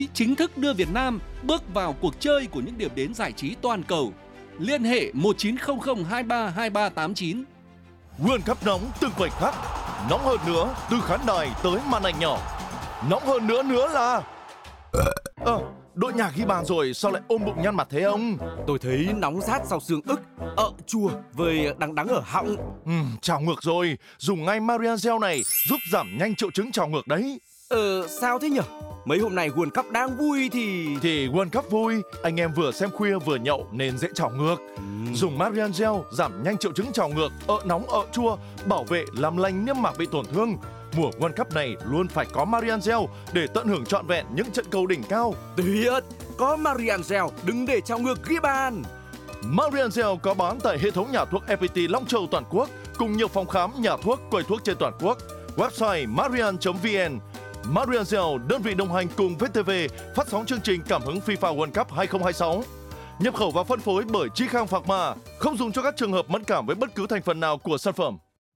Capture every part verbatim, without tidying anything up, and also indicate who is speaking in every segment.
Speaker 1: chính thức đưa Việt Nam bước vào cuộc chơi của những điểm đến giải trí toàn cầu. Liên hệ một chín không không hai ba hai ba tám chín.
Speaker 2: World Cup nóng từng khoảnh khắc, nóng hơn nữa từ khán đài tới màn ảnh nhỏ. Nóng hơn nữa nữa là... Ờ, à, đội nhà ghi bàn rồi sao lại ôm bụng nhăn mặt thế ông?
Speaker 3: Tôi thấy nóng rát sau xương ức, ợ chua với đắng đắng ở họng.
Speaker 2: Ừ, trào ngược rồi, dùng ngay Marian Gel này giúp giảm nhanh triệu chứng trào ngược đấy.
Speaker 3: Ờ, sao thế nhở? Mấy hôm nay World Cup đang vui thì...
Speaker 2: Thì World Cup vui, anh em vừa xem khuya vừa nhậu nên dễ trào ngược. uhm. Dùng Marian Gel giảm nhanh triệu chứng trào ngược, ợ nóng ợ chua, bảo vệ làm lành niêm mạc bị tổn thương. Mùa World Cup này luôn phải có Marian Gel để tận hưởng trọn vẹn những trận cầu đỉnh cao.
Speaker 3: Tuyệt, có Marian Gel, đừng để trào ngược ghi bàn.
Speaker 2: Marian Gel có bán tại hệ thống nhà thuốc ép pê tê Long Châu toàn quốc, cùng nhiều phòng khám, nhà thuốc, quầy thuốc trên toàn quốc. Website marian chấm vn. Marian Gel, đơn vị đồng hành cùng vê tê vê phát sóng chương trình cảm hứng FIFA World Cup hai không hai sáu. Nhập khẩu và phân phối bởi Chi Khang Pharma, không dùng cho các trường hợp mẫn cảm với bất cứ thành phần nào của sản phẩm.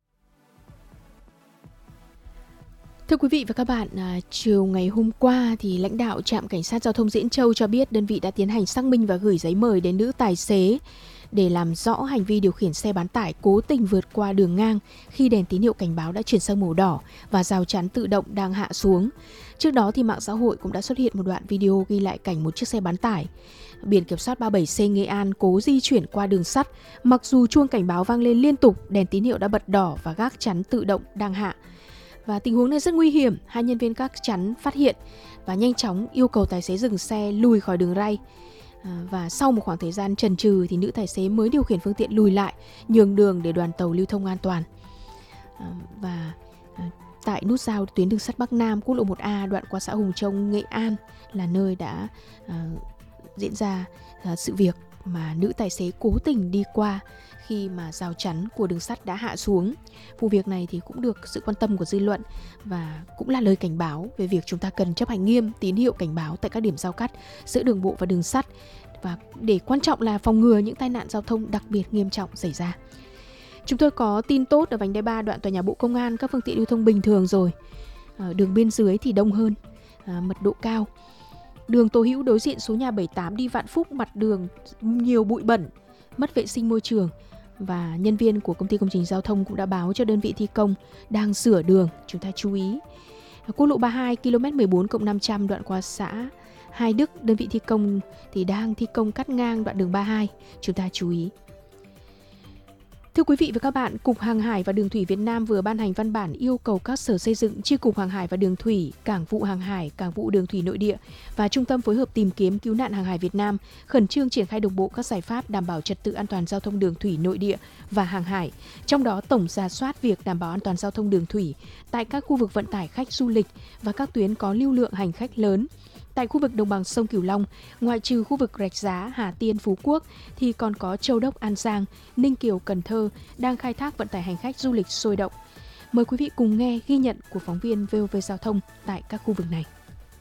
Speaker 4: Thưa quý vị và các bạn, à, chiều ngày hôm qua thì lãnh đạo trạm cảnh sát giao thông Diễn Châu cho biết đơn vị đã tiến hành xác minh và gửi giấy mời đến nữ tài xế để làm rõ hành vi điều khiển xe bán tải cố tình vượt qua đường ngang khi đèn tín hiệu cảnh báo đã chuyển sang màu đỏ và rào chắn tự động đang hạ xuống. Trước đó thì mạng xã hội cũng đã xuất hiện một đoạn video ghi lại cảnh một chiếc xe bán tải biển kiểm soát ba mươi bảy C Nghệ An cố di chuyển qua đường sắt, mặc dù chuông cảnh báo vang lên liên tục, đèn tín hiệu đã bật đỏ và gác chắn tự động đang hạ. Và tình huống này rất nguy hiểm, hai nhân viên gác chắn phát hiện và nhanh chóng yêu cầu tài xế dừng xe lùi khỏi đường ray. À, và sau một khoảng thời gian chần chừ thì nữ tài xế mới điều khiển phương tiện lùi lại, nhường đường để đoàn tàu lưu thông an toàn. À, và à, tại nút giao tuyến đường sắt Bắc Nam, quốc lộ một A đoạn qua xã Hùng Trông, Nghệ An là nơi đã à, diễn ra à, sự việc mà nữ tài xế cố tình đi qua khi mà rào chắn của đường sắt đã hạ xuống. Vụ việc này thì cũng được sự quan tâm của dư luận và cũng là lời cảnh báo về việc chúng ta cần chấp hành nghiêm tín hiệu cảnh báo tại các điểm giao cắt giữa đường bộ và đường sắt, và để quan trọng là phòng ngừa những tai nạn giao thông đặc biệt nghiêm trọng xảy ra. Chúng tôi có tin tốt ở vành đai ba đoạn tòa nhà Bộ Công an, các phương tiện lưu thông bình thường rồi. Ở đường bên dưới thì đông hơn, à, mật độ cao. Đường Tô Hữu đối diện số nhà bảy mươi tám đi Vạn Phúc, mặt đường nhiều bụi bẩn, mất vệ sinh môi trường. Và nhân viên của công ty công trình giao thông cũng đã báo cho đơn vị thi công đang sửa đường, chúng ta chú ý. Quốc lộ ba mươi hai km mười bốn cộng năm trăm đoạn qua xã Hai Đức, đơn vị thi công thì đang thi công cắt ngang đoạn đường ba mươi hai, chúng ta chú ý. Thưa quý vị và các bạn, Cục Hàng hải và Đường thủy Việt Nam vừa ban hành văn bản yêu cầu các sở xây dựng, Chi cục Hàng hải và Đường thủy, Cảng vụ Hàng hải, Cảng vụ Đường thủy Nội địa và Trung tâm phối hợp tìm kiếm cứu nạn hàng hải Việt Nam khẩn trương triển khai đồng bộ các giải pháp đảm bảo trật tự an toàn giao thông đường thủy nội địa và hàng hải, trong đó tổng rà soát việc đảm bảo an toàn giao thông đường thủy tại các khu vực vận tải khách du lịch và các tuyến có lưu lượng hành khách lớn. Tại khu vực đồng bằng sông Cửu Long, ngoại trừ khu vực Rạch Giá, Hà Tiên, Phú Quốc thì còn có Châu Đốc, An Giang, Ninh Kiều, Cần Thơ đang khai thác vận tải hành khách du lịch sôi động. Mời quý vị cùng nghe ghi nhận của phóng viên vê o vê Giao thông tại các khu vực này.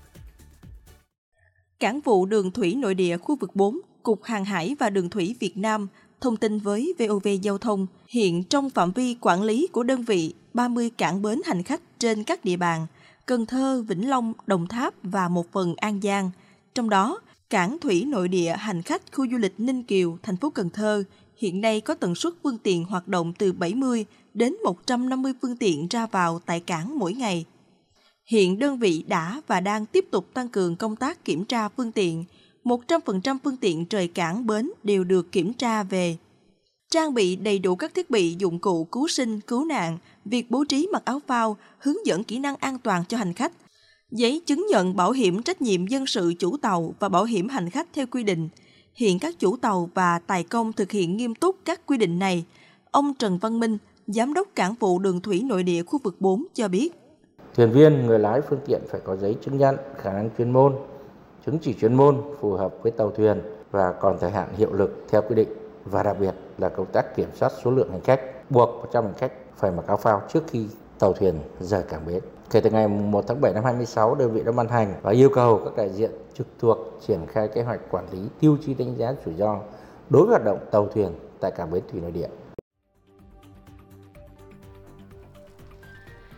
Speaker 5: Cảng vụ Đường thủy Nội địa khu vực bốn, Cục Hàng hải và Đường thủy Việt Nam thông tin với vê o vê Giao thông, hiện trong phạm vi quản lý của đơn vị ba mươi cảng bến hành khách trên các địa bàn Cần Thơ, Vĩnh Long, Đồng Tháp và một phần An Giang. Trong đó, cảng thủy nội địa hành khách khu du lịch Ninh Kiều, thành phố Cần Thơ hiện nay có tần suất phương tiện hoạt động từ bảy mươi đến một trăm năm mươi phương tiện ra vào tại cảng mỗi ngày. Hiện đơn vị đã và đang tiếp tục tăng cường công tác kiểm tra phương tiện. một trăm phần trăm phương tiện rời cảng bến đều được kiểm tra về. Trang bị đầy đủ các thiết bị dụng cụ cứu sinh, cứu nạn, việc bố trí mặc áo phao, hướng dẫn kỹ năng an toàn cho hành khách, giấy chứng nhận bảo hiểm trách nhiệm dân sự chủ tàu và bảo hiểm hành khách theo quy định. Hiện các chủ tàu và tài công thực hiện nghiêm túc các quy định này. Ông Trần Văn Minh, Giám đốc Cảng vụ Đường thủy Nội địa khu vực bốn cho biết.
Speaker 6: Thuyền viên, người lái phương tiện phải có giấy chứng nhận khả năng chuyên môn, chứng chỉ chuyên môn phù hợp với tàu thuyền và còn thời hạn hiệu lực theo quy định. Và đặc biệt là công tác kiểm soát số lượng hành khách, buộc một trăm hành khách phải mặc áo phao trước khi tàu thuyền rời cảng bến. Kể từ ngày một tháng bảy năm hai mươi sáu, đơn vị đã ban hành và yêu cầu các đại diện trực thuộc triển khai kế hoạch quản lý tiêu chí đánh giá rủi ro đối với hoạt động tàu thuyền tại cảng bến thủy nội địa.
Speaker 4: Thưa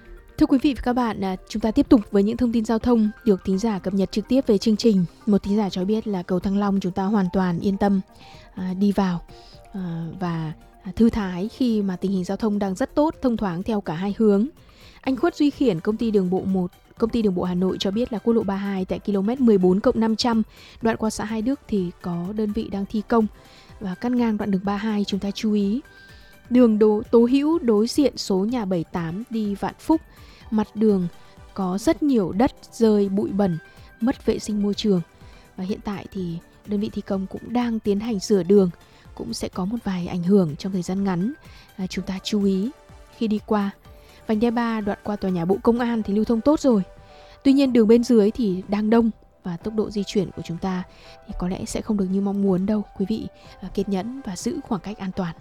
Speaker 4: Thưa quý vị và các bạn, chúng ta tiếp tục với những thông tin giao thông được thính giả cập nhật trực tiếp về chương trình. Một thính giả cho biết là cầu Thăng Long chúng ta hoàn toàn yên tâm à, đi vào à, và thư thái khi mà tình hình giao thông đang rất tốt, thông thoáng theo cả hai hướng. Anh Khuất Duy Khiển, công ty đường bộ một, công ty đường bộ Hà Nội cho biết là quốc lộ ba mươi hai tại km mười bốn cộng năm trăm, đoạn qua xã Hai Đức thì có đơn vị đang thi công và cắt ngang đoạn đường ba mươi hai, chúng ta chú ý. Đường Đỗ Tố Hữu đối diện số nhà bảy mươi tám đi Vạn Phúc, mặt đường có rất nhiều đất rơi, bụi bẩn, mất vệ sinh môi trường. Và hiện tại thì đơn vị thi công cũng đang tiến hành sửa đường, cũng sẽ có một vài ảnh hưởng trong thời gian ngắn. À, chúng ta chú ý khi đi qua. Vành đai ba đoạn qua tòa nhà Bộ Công an thì lưu thông tốt rồi. Tuy nhiên đường bên dưới thì đang đông và tốc độ di chuyển của chúng ta thì có lẽ sẽ không được như mong muốn đâu. Quý vị à, kiên nhẫn và giữ khoảng cách an toàn.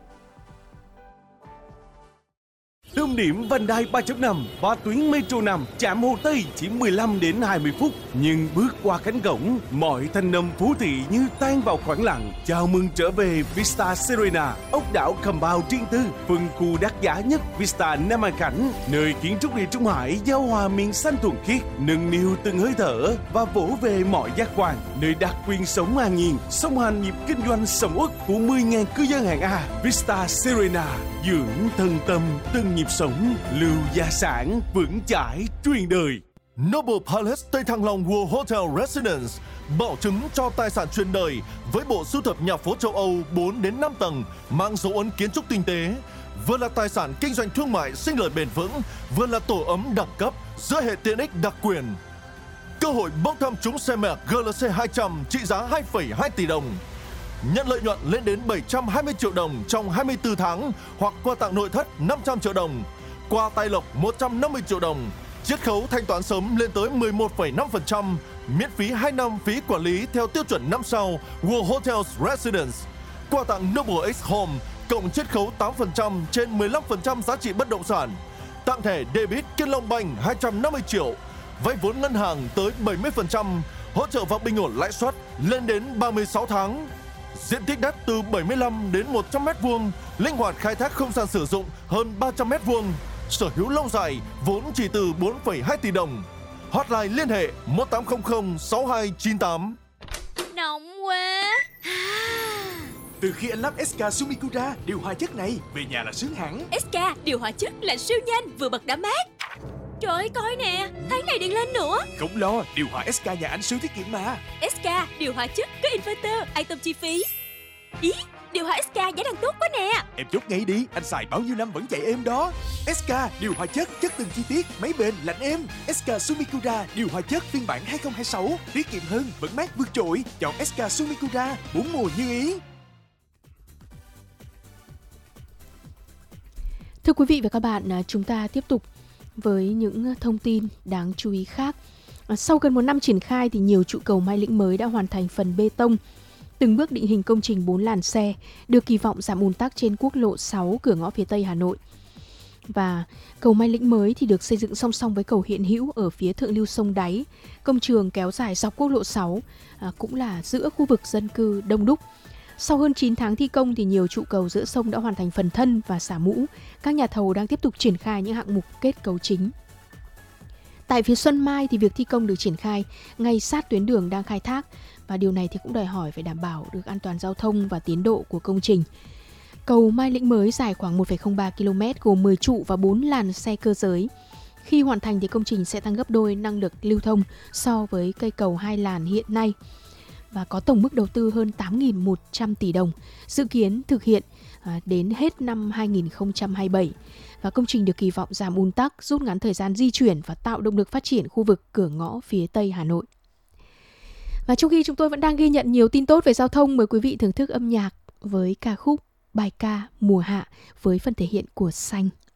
Speaker 3: Tâm điểm vành đai ba chấm năm và tuyến Metro năm trạm Hồ Tây chỉ mười lăm đến hai mươi phút, nhưng bước qua cánh cổng, mọi thanh âm phố thị như tan vào khoảng lặng. Chào mừng trở về Vista Serena, ốc đảo Compound riêng tư, phân khu đắt giá nhất Vista Nam An Khánh, nơi kiến trúc địa Trung Hải giao hòa miền xanh thuần khiết, nâng niu từng hơi thở và vỗ về mọi giác quan, nơi đặc quyền sống an nhiên, song hành nhịp kinh doanh sầm uất của mười nghìn cư dân hạng A. Vista Serena, dưỡng thân tâm từng nhịp sống, lưu gia sản vững chãi truyền đời.
Speaker 2: Noble Palace Tây Thăng Long World Hotel Residence bảo chứng cho tài sản truyền đời với bộ sưu tập nhà phố châu Âu bốn đến năm tầng mang dấu ấn kiến trúc tinh tế, vừa là tài sản kinh doanh thương mại sinh lời bền vững, vừa là tổ ấm đẳng cấp giữa hệ tiện ích đặc quyền. Cơ hội bốc thăm trúng xe Merc G L C hai trăm trị giá hai phẩy hai tỷ đồng. Nhận lợi nhuận lên đến bảy trăm hai mươi triệu đồng trong hai mươi tư tháng hoặc quà tặng nội thất năm trăm triệu đồng, quà tài lộc một trăm năm mươi triệu đồng, chiết khấu thanh toán sớm lên tới mười một phẩy năm phần trăm, miễn phí hai năm phí quản lý theo tiêu chuẩn năm sao World Hotels Residence, quà tặng Noble X Home cộng chiết khấu tám phần trăm trên mười lăm phần trăm giá trị bất động sản, tặng thẻ debit Kiên Long Bank hai trăm năm mươi triệu, vay vốn ngân hàng tới bảy mươi phần trăm, hỗ trợ và bình ổn lãi suất lên đến ba mươi sáu tháng. Diện tích đất từ bảy mươi lăm đến một trăm mét vuông, linh hoạt khai thác không gian sử dụng hơn ba trăm mét vuông, sở hữu lâu dài, vốn chỉ từ bốn phẩy hai tỷ đồng. Hotline liên hệ một tám không không sáu hai chín tám.
Speaker 7: Nóng quá.
Speaker 8: Từ khi anh lắp ét ca Sumikura điều hòa chất này, về nhà là sướng hẳn.
Speaker 7: ét ca điều hòa chất là siêu nhanh, vừa bật đã mát. Trời ơi, coi nè, tháng này điện lên nữa.
Speaker 8: Không lo, điều hòa ét ca nhà anh siêu tiết kiệm mà.
Speaker 7: ét ca điều hòa chất có inverter, an tâm chi phí. Ý, điều hòa ét ca giá đang tốt quá nè.
Speaker 8: Em chốt ngay đi, anh xài bao nhiêu năm vẫn chạy êm đó. ét ca điều hòa chất, chất từng chi tiết, máy bền, lạnh êm. ét ca Sumikura điều hòa chất phiên bản hai không hai sáu, tiết kiệm hơn, vẫn mát vượt trội. Chọn ét ca Sumikura, bốn mùa như ý.
Speaker 4: Thưa quý vị và các bạn, chúng ta tiếp tục với những thông tin đáng chú ý khác. Sau gần một năm triển khai thì nhiều trụ cầu Mai Lĩnh mới đã hoàn thành phần bê tông, từng bước định hình công trình bốn làn xe, được kỳ vọng giảm ùn tắc trên quốc lộ sáu cửa ngõ phía Tây Hà Nội. Và cầu Mai Lĩnh mới thì được xây dựng song song với cầu hiện hữu ở phía thượng lưu sông Đáy. Công trường kéo dài dọc quốc lộ sáu, à, cũng là giữa khu vực dân cư đông đúc. Sau hơn chín tháng thi công thì nhiều trụ cầu giữa sông đã hoàn thành phần thân và xả mũ. Các nhà thầu đang tiếp tục triển khai những hạng mục kết cấu chính. Tại phía Xuân Mai thì việc thi công được triển khai ngay sát tuyến đường đang khai thác, và điều này thì cũng đòi hỏi phải đảm bảo được an toàn giao thông và tiến độ của công trình. Cầu Mai Lĩnh mới dài khoảng một phẩy không ba ki lô mét, gồm mười trụ và bốn làn xe cơ giới. Khi hoàn thành thì công trình sẽ tăng gấp đôi năng lực lưu thông so với cây cầu hai làn hiện nay, và có tổng mức đầu tư hơn tám nghìn một trăm tỷ đồng, dự kiến thực hiện đến hết năm hai nghìn không trăm hai mươi bảy. Và công trình được kỳ vọng giảm ùn tắc, rút ngắn thời gian di chuyển và tạo động lực phát triển khu vực cửa ngõ phía Tây Hà Nội. Và trong khi chúng tôi vẫn đang ghi nhận nhiều tin tốt về giao thông, mời quý vị thưởng thức âm nhạc với ca khúc Bài ca Mùa Hạ với phần thể hiện của Xanh.